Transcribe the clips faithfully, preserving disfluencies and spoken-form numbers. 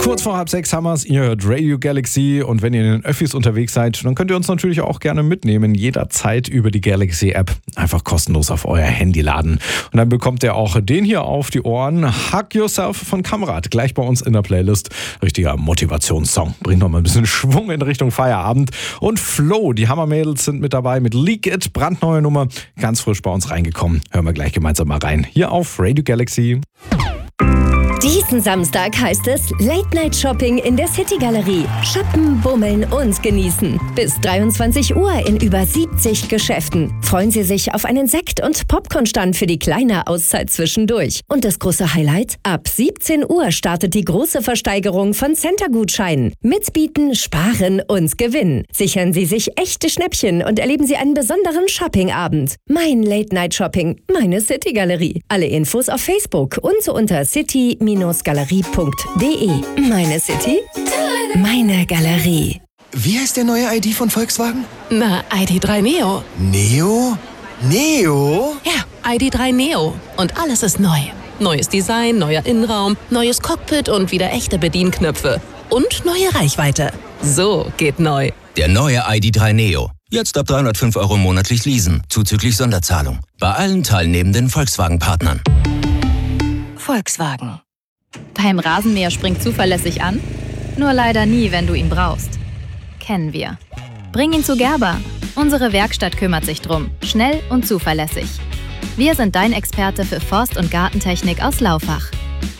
Kurz vor halb sechs haben wir's. Ihr hört Radio Galaxy und wenn ihr in den Öffis unterwegs seid, dann könnt ihr uns natürlich auch gerne mitnehmen, jederzeit über die Galaxy-App. Einfach kostenlos auf euer Handy laden. Und dann bekommt ihr auch den hier auf die Ohren. Hug Yourself von Kamrat, gleich bei uns in der Playlist. Richtiger Motivationssong. Bringt noch mal ein bisschen Schwung in Richtung Feierabend. Und Flo, die Hammermädels sind mit dabei mit Leak It, brandneue Nummer, ganz frisch bei uns reingekommen. Hören wir gleich gemeinsam mal rein. Hier auf Radio Galaxy. Diesen Samstag heißt es Late-Night-Shopping in der City-Galerie. Shoppen, bummeln und genießen. Bis dreiundzwanzig Uhr in über siebzig Geschäften. Freuen Sie sich auf einen Sekt- und Popcornstand für die kleine Auszeit zwischendurch. Und das große Highlight? Ab siebzehn Uhr startet die große Versteigerung von Center-Gutscheinen. Mitbieten, sparen und gewinnen. Sichern Sie sich echte Schnäppchen und erleben Sie einen besonderen Shopping-Abend. Mein Late-Night-Shopping, meine City-Galerie. Alle Infos auf Facebook und unter city galerie punkt de. Meine City, meine Galerie. Wie heißt der neue I D von Volkswagen? Na, I D drei Neo. Neo? Neo? Ja, I D drei Neo. Und alles ist neu. Neues Design, neuer Innenraum, neues Cockpit und wieder echte Bedienknöpfe. Und neue Reichweite. So geht neu. Der neue I D drei Neo. Jetzt ab dreihundertfünf Euro monatlich leasen, zuzüglich Sonderzahlung. Bei allen teilnehmenden Volkswagen-Partnern. Volkswagen. Dein Rasenmäher springt zuverlässig an? Nur leider nie, wenn du ihn brauchst. Kennen wir. Bring ihn zu Gerber. Unsere Werkstatt kümmert sich drum. Schnell und zuverlässig. Wir sind dein Experte für Forst- und Gartentechnik aus Laufach.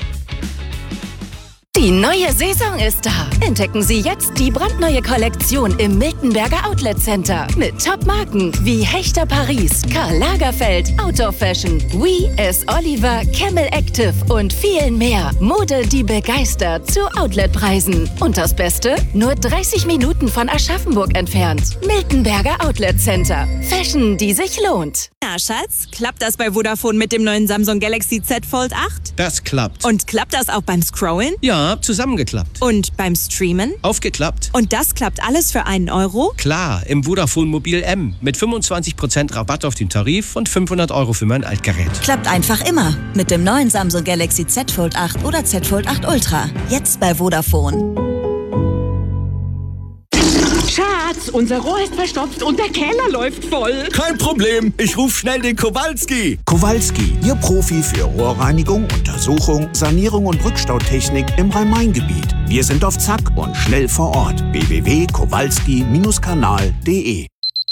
Die neue Saison ist da. Entdecken Sie jetzt die brandneue Kollektion im Miltenberger Outlet Center. Mit Top-Marken wie Hechter Paris, Karl Lagerfeld, Outdoor Fashion, We, S. Oliver, Camel Active und vielen mehr. Mode, die begeistert zu Outletpreisen. Und das Beste? Nur dreißig Minuten von Aschaffenburg entfernt. Miltenberger Outlet Center. Fashion, die sich lohnt. Na, Schatz, klappt das bei Vodafone mit dem neuen Samsung Galaxy Z Fold acht? Das klappt. Und klappt das auch beim Scrollen? Ja, zusammengeklappt. Und beim Streamen? Aufgeklappt. Und das klappt alles für einen Euro? Klar, im Vodafone Mobil M. Mit fünfundzwanzig Prozent Rabatt auf den Tarif und fünfhundert Euro für mein Altgerät. Klappt einfach immer. Mit dem neuen Samsung Galaxy Z Fold acht oder Z Fold acht Ultra. Jetzt bei Vodafone. Schatz, unser Rohr ist verstopft und der Keller läuft voll. Kein Problem, ich ruf schnell den Kowalski. Kowalski, Ihr Profi für Rohrreinigung, Untersuchung, Sanierung und Rückstautechnik im Rhein-Main-Gebiet. Wir sind auf Zack und schnell vor Ort. w w w punkt kowalski kanal punkt de.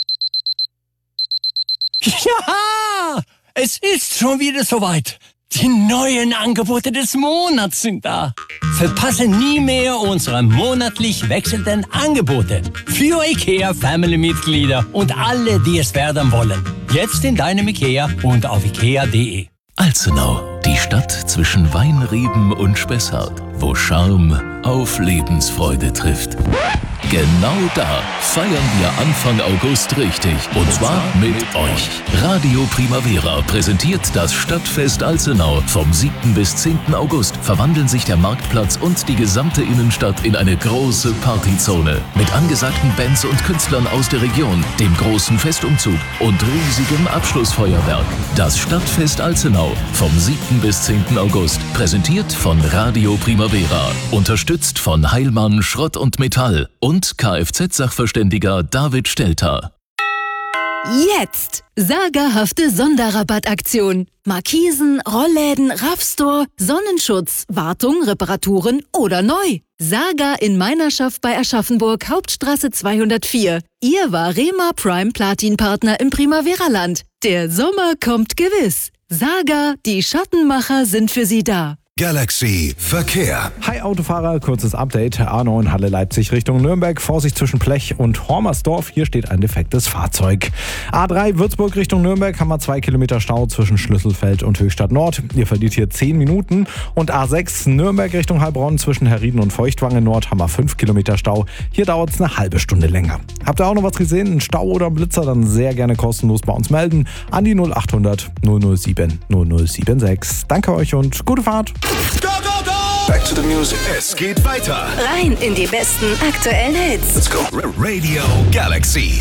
Ja, es ist schon wieder soweit. Die neuen Angebote des Monats sind da. Verpasse nie mehr unsere monatlich wechselnden Angebote für IKEA-Family-Mitglieder und alle, die es werden wollen. Jetzt in deinem IKEA und auf ikea punkt de. Alzenau, die Stadt zwischen Weinreben und Spessart, wo Charme auf Lebensfreude trifft. Genau da feiern wir Anfang August richtig. Und zwar mit euch. Radio Primavera präsentiert das Stadtfest Alzenau. Vom siebten bis zehnten August verwandeln sich der Marktplatz und die gesamte Innenstadt in eine große Partyzone. Mit angesagten Bands und Künstlern aus der Region, dem großen Festumzug und riesigem Abschlussfeuerwerk. Das Stadtfest Alzenau vom siebten bis zehnten August. Präsentiert von Radio Primavera. Unterstützt von Heilmann Schrott und Metall und Kfz-Sachverständiger David Stelter. Jetzt sagerhafte Sonderrabattaktion. Markisen, Rollläden, Raffstore, Sonnenschutz, Wartung, Reparaturen oder neu. Saga in Meinerschaft bei Aschaffenburg, Hauptstraße zweihundertvier. Ihr Varema Prime Platin-Partner im Primavera-Land. Der Sommer kommt gewiss. Saga, die Schattenmacher sind für Sie da. Galaxy Verkehr. Hi Autofahrer, kurzes Update. A neun Halle Leipzig Richtung Nürnberg. Vorsicht zwischen Plech und Hormersdorf. Hier steht ein defektes Fahrzeug. A drei Würzburg Richtung Nürnberg haben wir zwei Kilometer Stau zwischen Schlüsselfeld und Höchstadt Nord. Ihr verliert hier zehn Minuten. Und A sechs Nürnberg Richtung Heilbronn zwischen Herrieden und Feuchtwangen Nord haben wir fünf Kilometer Stau. Hier dauert es eine halbe Stunde länger. Habt ihr auch noch was gesehen? Ein Stau oder ein Blitzer? Dann sehr gerne kostenlos bei uns melden. An die null achthundert null null sieben null null sieben sechs. Danke euch und gute Fahrt. Go, go, go! Back to the music. Es geht weiter. Rein in die besten aktuellen Hits. Let's go. Radio Galaxy.